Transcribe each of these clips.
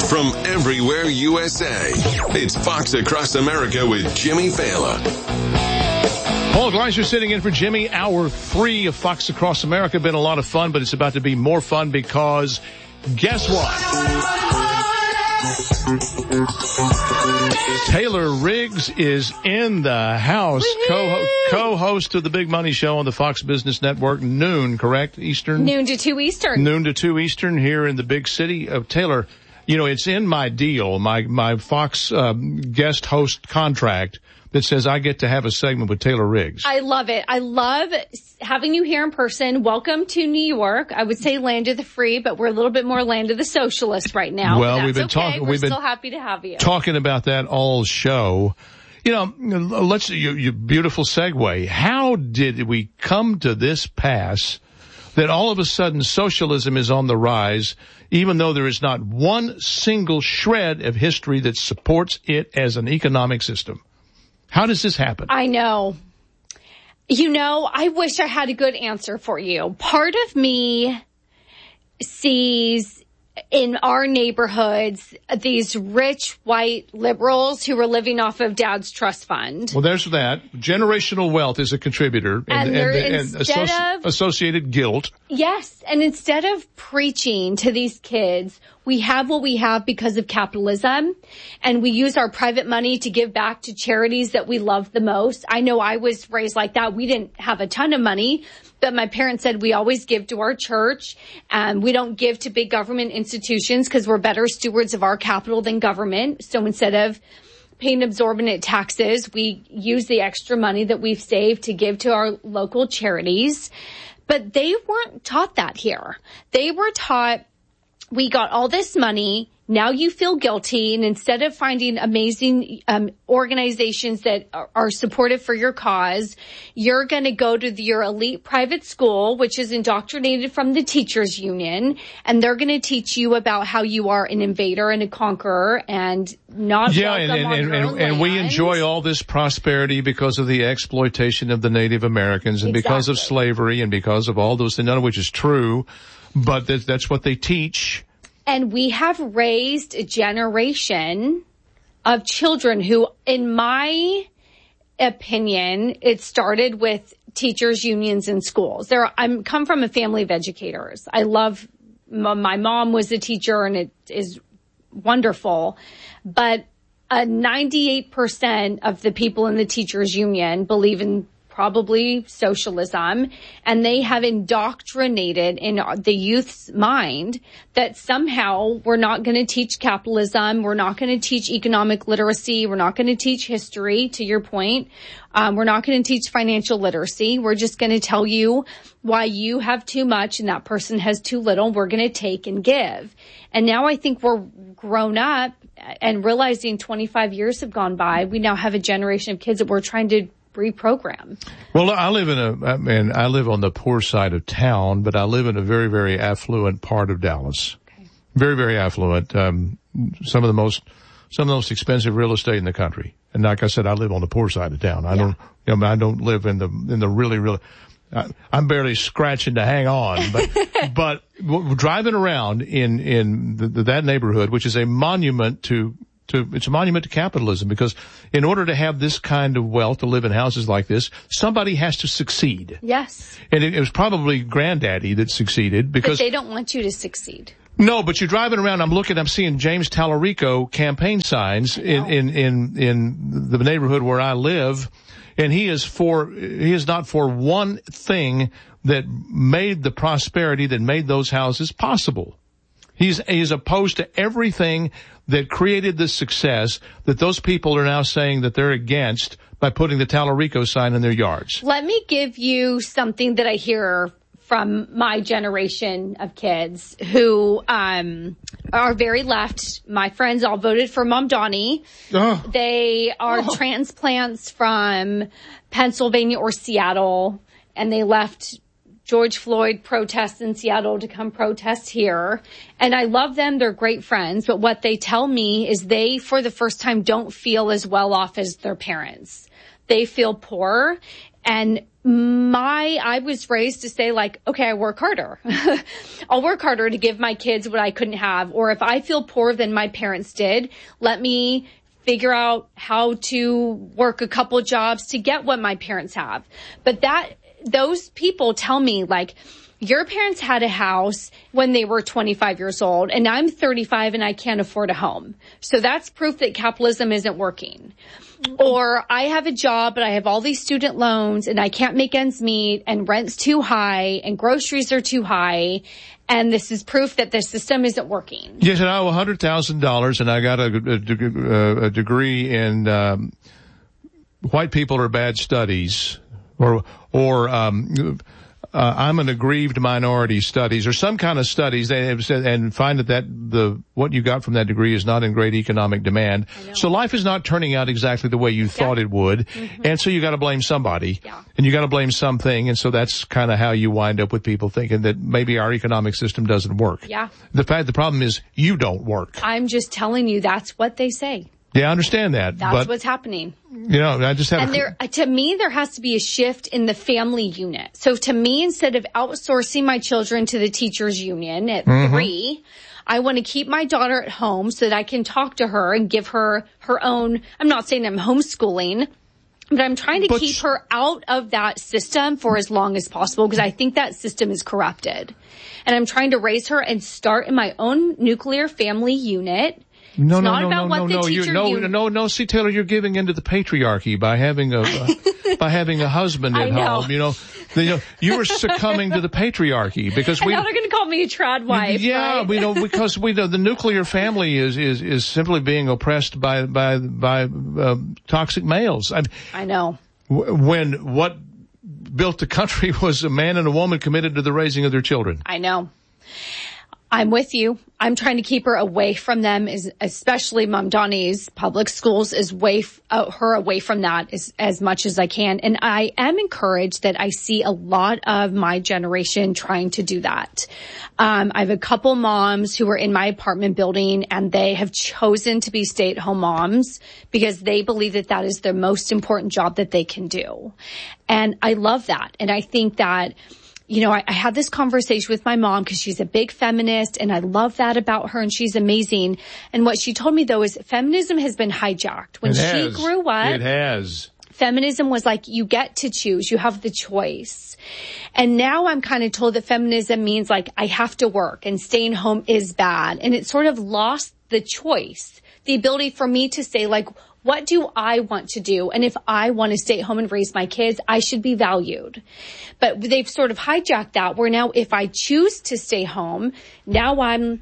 from everywhere USA. It's Fox Across America with Jimmy Fallon. Paul Gleiser sitting in for Jimmy. Hour 3 of Fox Across America. Been a lot of fun, but it's about to be more fun because guess what? Taylor Riggs is in the house, co-host of the Big Money Show on the Fox Business Network, noon, correct, Eastern? Noon to 2 Eastern. Noon to 2 Eastern here in the big city of Taylor. You know, it's in my deal, my Fox guest host contract that says I get to have a segment with Taylor Riggs. I love it. I love having you here in person. Welcome to New York. I would say land of the free, but we're a little bit more land of the socialist right now. Well, we've been talking. We're still happy to have you. Talking about that all show. You know, you beautiful segue. How did we come to this pass that all of a sudden socialism is on the rise, even though there is not one single shred of history that supports it as an economic system? How does this happen? I know. You know, I wish I had a good answer for you. Part of me sees in our neighborhoods these rich white liberals who were living off of Dad's trust fund. Well, there's that. Generational wealth is a contributor and associated guilt. Yes. And instead of preaching to these kids, we have what we have because of capitalism, and we use our private money to give back to charities that we love the most. I know I was raised like that. We didn't have a ton of money, but my parents said we always give to our church, and we don't give to big government institutions because we're better stewards of our capital than government. So instead of paying exorbitant taxes, we use the extra money that we've saved to give to our local charities. But they weren't taught that here. They were taught, we got all this money, now you feel guilty, and instead of finding amazing organizations that are supportive for your cause, you're going to go to your elite private school, which is indoctrinated from the teachers union, and they're going to teach you about how you are an invader and a conqueror and not welcome on your own and we land. enjoy all this prosperity because of the exploitation of the Native Americans and because of slavery and because of all those things, none of which is true, but that's what they teach. And we have raised a generation of children who, in my opinion, it started with teachers' unions in schools. I come from a family of educators. I love, my mom was a teacher, and it is wonderful. But 98% of the people in the teachers' union believe in probably socialism, and they have indoctrinated in the youth's mind that somehow we're not going to teach capitalism, we're not going to teach economic literacy, we're not going to teach history, to your point, we're not going to teach financial literacy, we're just going to tell you why you have too much and that person has too little, we're going to take and give. And now I think we're grown up and realizing 25 years have gone by, we now have a generation of kids that we're trying to reprogram. Well, I live on the poor side of town, but I live in a very, very affluent part of Dallas. Okay. Very, very affluent. Some of the most expensive real estate in the country. And like I said, I live on the poor side of town. I don't live in the really, I'm barely scratching to hang on, but driving around in that neighborhood, which is a monument to capitalism, because in order to have this kind of wealth, to live in houses like this, somebody has to succeed. Yes. And it was probably Granddaddy that succeeded, because but they don't want you to succeed. No, but you're driving around, I'm seeing James Tallarico campaign signs in the neighborhood where I live, and he is not for one thing that made the prosperity that made those houses possible. He's opposed to everything that created the success that those people are now saying that they're against by putting the Tallarico sign in their yards. Let me give you something that I hear from my generation of kids who are very left. My friends all voted for Mamdani. Oh. They are transplants from Pennsylvania or Seattle, and they left George Floyd protests in Seattle to come protest here. And I love them. They're great friends. But what they tell me is they, for the first time, don't feel as well off as their parents. They feel poor. And I was raised to say like, okay, I work harder. I'll work harder to give my kids what I couldn't have. Or if I feel poorer than my parents did, let me figure out how to work a couple jobs to get what my parents have. But those people tell me like, your parents had a house when they were 25 years old, and I'm 35 and I can't afford a home. So that's proof that capitalism isn't working. Or I have a job, but I have all these student loans and I can't make ends meet, and rent's too high and groceries are too high. And this is proof that the system isn't working. Yes, and I owe $100,000 and I got a degree in white people are bad studies, or I'm an aggrieved minority studies, or some kind of studies. They have said, and find that what you got from that degree is not in great economic demand. So life is not turning out exactly the way you thought it would. Mm-hmm. And so you got to blame somebody, and you got to blame something. And so that's kind of how you wind up with people thinking that maybe our economic system doesn't work. Yeah. The problem is you don't work. I'm just telling you, that's what they say. Yeah, I understand that. That's what's happening. You know, I just have to me, there has to be a shift in the family unit. So to me, instead of outsourcing my children to the teachers union at 3, I want to keep my daughter at home so that I can talk to her and give her her own. I'm not saying I'm homeschooling, but I'm trying to keep her out of that system for as long as possible, because I think that system is corrupted. And I'm trying to raise her and start in my own nuclear family unit. No. See, Taylor, you're giving into the patriarchy by having a husband at home. You are succumbing to the patriarchy because now they're going to call me a trad wife. Yeah, right? because we know the nuclear family is simply being oppressed by toxic males. I know. When what built the country was a man and a woman committed to the raising of their children. I know. I'm with you. I'm trying to keep her away from them, especially Mamdani's public schools, her away from that as much as I can. And I am encouraged that I see a lot of my generation trying to do that. I have a couple moms who are in my apartment building, and they have chosen to be stay-at-home moms because they believe that that is their most important job that they can do. And I love that. And I think that, I had this conversation with my mom because she's a big feminist, and I love that about her, and she's amazing. And what she told me, though, is feminism has been hijacked. When she grew up, it has. Feminism was like, you get to choose, you have the choice. And now I'm kind of told that feminism means like, I have to work and staying home is bad. And it sort of lost the choice, the ability for me to say like, what do I want to do? And if I want to stay at home and raise my kids, I should be valued. But they've sort of hijacked that, where now if I choose to stay home, now I'm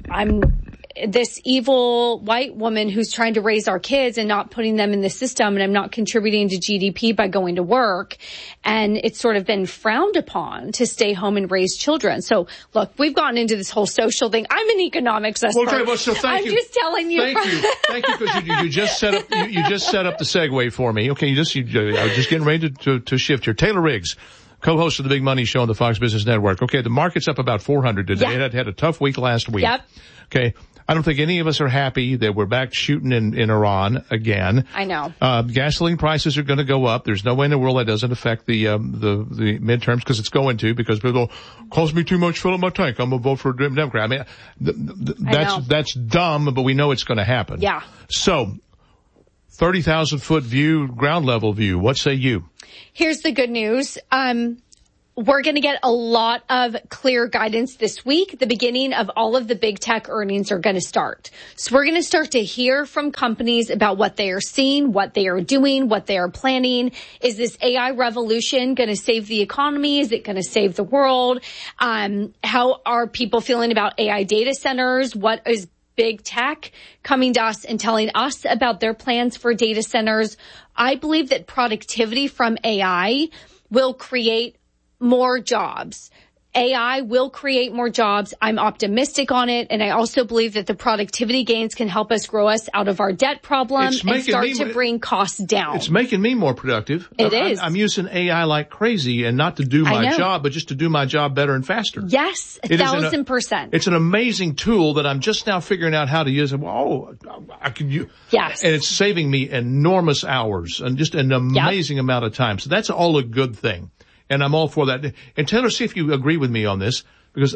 this evil white woman who's trying to raise our kids and not putting them in the system, and I'm not contributing to GDP by going to work. And it's sort of been frowned upon to stay home and raise children. So look, we've gotten into this whole social thing. I'm an economics expert. Well, so thank you. I'm just telling you. Thank you, because you just set up the segue for me. Okay, I was just getting ready to shift here. Taylor Riggs, co-host of the Big Money Show on the Fox Business Network. Okay, the market's up about 400 today. Yeah. It had a tough week last week. Yep. Okay. I don't think any of us are happy that we're back shooting in Iran again. I know. Gasoline prices are going to go up. There's no way in the world that doesn't affect the midterms, because it's going to, because people cost me too much, fill up my tank, I'm going to vote for a Democrat. I mean, that's dumb, but we know it's going to happen. Yeah. So, 30,000 foot view, ground level view. What say you? Here's the good news. We're going to get a lot of clear guidance this week. The beginning of all of the big tech earnings are going to start. So we're going to start to hear from companies about what they are seeing, what they are doing, what they are planning. Is this AI revolution going to save the economy? Is it going to save the world? How are people feeling about AI data centers? What is big tech coming to us and telling us about their plans for data centers? I believe that productivity from AI will create more jobs. AI will create more jobs. I'm optimistic on it. And I also believe that the productivity gains can help us grow us out of our debt problem and start to bring costs down. It's making me more productive. It is. I'm using AI like crazy, and not to do my job, but just to do my job better and faster. Yes, 1,000%. It's an amazing tool that I'm just now figuring out how to use. I can use. Yes. And it's saving me enormous hours and just an amazing amount of time. So that's all a good thing. And I'm all for that. And Taylor, see if you agree with me on this, because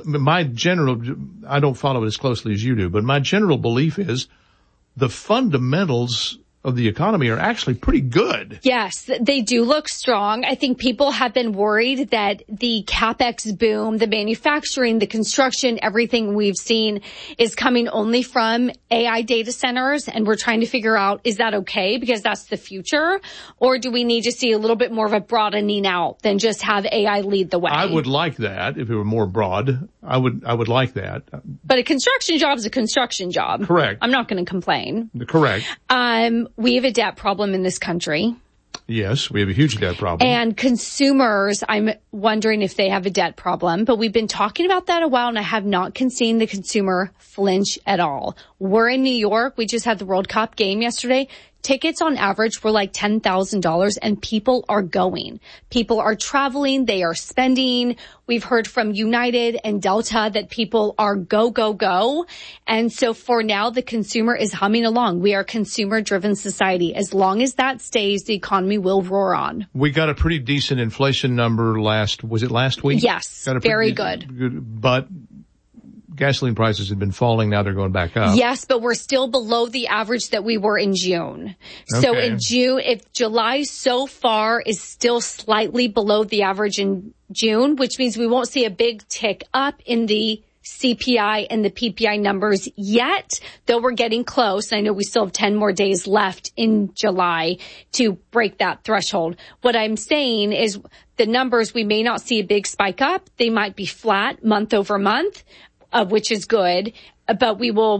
I don't follow it as closely as you do, but my general belief is the fundamentals of the economy are actually pretty good. Yes, they do look strong. I think people have been worried that the CapEx boom, the manufacturing, the construction, everything we've seen is coming only from AI data centers. And we're trying to figure out, is that okay? Because that's the future. Or do we need to see a little bit more of a broadening out than just have AI lead the way? I would like that if it were more broad. I would like that. But a construction job is a construction job. Correct. I'm not going to complain. Correct. We have a debt problem in this country. Yes, we have a huge debt problem. And consumers, I'm wondering if they have a debt problem, but we've been talking about that a while, and I have not seen the consumer flinch at all. We're in New York. We just had the World Cup game yesterday. Tickets on average were like $10,000, and people are going. People are traveling. They are spending. We've heard from United and Delta that people are go, go, go. And so for now, the consumer is humming along. We are a consumer-driven society. As long as that stays, the economy will roar on. We got a pretty decent inflation number last week? Yes, very good. But gasoline prices have been falling. Now they're going back up. Yes, but we're still below the average that we were in June. Okay. So in June, if July so far is still slightly below the average in June, which means we won't see a big tick up in the CPI and the PPI numbers yet, though we're getting close. I know we still have 10 more days left in July to break that threshold. What I'm saying is the numbers, we may not see a big spike up. They might be flat month over month, which is good, but we will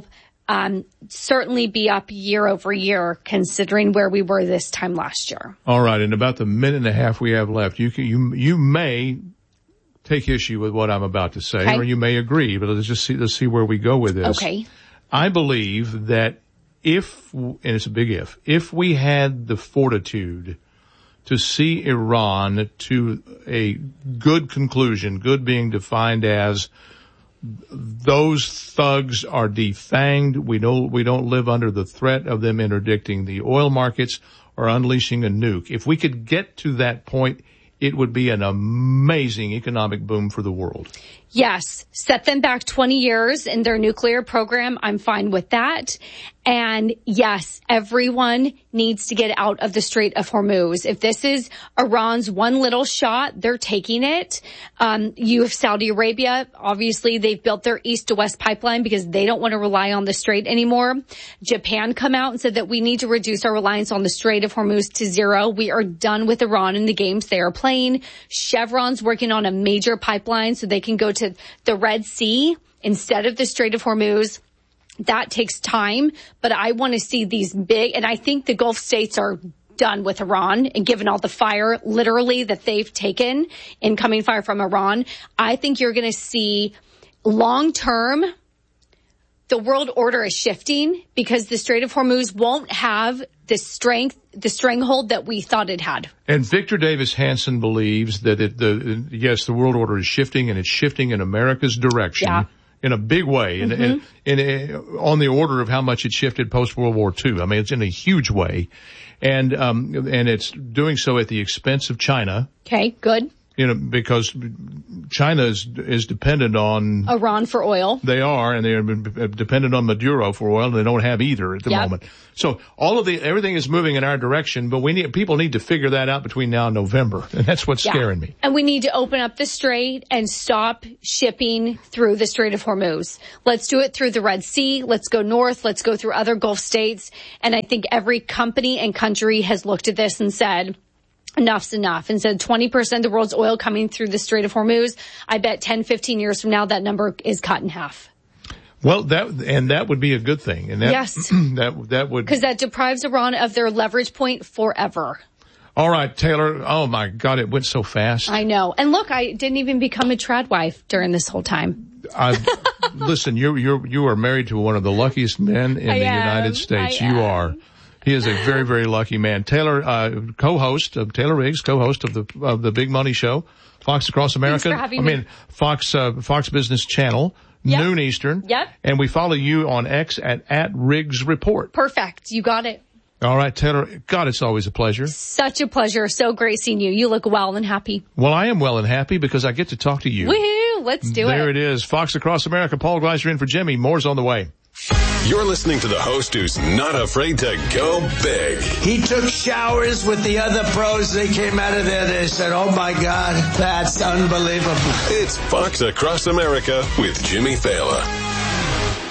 certainly be up year over year considering where we were this time last year. All right. In about the minute and a half we have left, you may take issue with what I'm about to say, or you may agree, but let's see where we go with this. Okay. I believe that and it's a big if we had the fortitude to see Iran to a good conclusion, good being defined as those thugs are defanged. We don't live under the threat of them interdicting the oil markets or unleashing a nuke. If we could get to that point, it would be an amazing economic boom for the world. Yes. Set them back 20 years in their nuclear program. I'm fine with that. And yes, everyone needs to get out of the Strait of Hormuz. If this is Iran's one little shot, they're taking it. You have Saudi Arabia. Obviously, they've built their east to west pipeline because they don't want to rely on the Strait anymore. Japan come out and said that we need to reduce our reliance on the Strait of Hormuz to zero. We are done with Iran and the games they are playing. Chevron's working on a major pipeline so they can go to the Red Sea instead of the Strait of Hormuz. That takes time, but I want to see these big, and I think the Gulf states are done with Iran, and given all the fire literally that they've taken, incoming fire from Iran, I think you're going to see long term, the world order is shifting because the Strait of Hormuz won't have the stranglehold that we thought it had. And Victor Davis Hanson believes that yes, the world order is shifting, and it's shifting in America's direction. Yeah. In a big way, and on the order of how much it shifted post-World War II. I mean, it's in a huge way. And it's doing so at the expense of China. Okay, good. Because China is dependent on Iran for oil. They are, and they are dependent on Maduro for oil, and they don't have either at the moment. So everything is moving in our direction, but people need to figure that out between now and November, and that's what's scaring me. And we need to open up the Strait and stop shipping through the Strait of Hormuz. Let's do it through the Red Sea. Let's go north. Let's go through other Gulf states. And I think every company and country has looked at this and said, enough's enough, and said 20% of the world's oil coming through the Strait of Hormuz. I bet 10, 15 years from now, that number is cut in half. Well, that would be a good thing. And yes. that would. Because that deprives Iran of their leverage point forever. All right, Taylor. Oh my God, it went so fast. I know. And look, I didn't even become a trad wife during this whole time. Listen, you are married to one of the luckiest men in the United States. You are. He is a very, very lucky man. Taylor, co-host of Taylor Riggs, co-host of the Big Money Show, Fox Across America. Thanks for having me. Fox Business Channel, noon Eastern. Yep. And we follow you on X at Riggs Report. Perfect. You got it. All right, Taylor. God, it's always a pleasure. Such a pleasure. So great seeing you. You look well and happy. Well, I am well and happy because I get to talk to you. Woohoo! Let's do it. There it is. Fox Across America. Paul Gleiser in for Jimmy. More's on the way. You're listening to the host who's not afraid to go big. He took showers with the other pros. They came out of there. They said, oh, my God, that's unbelievable. It's Fox Across America with Jimmy Fallon.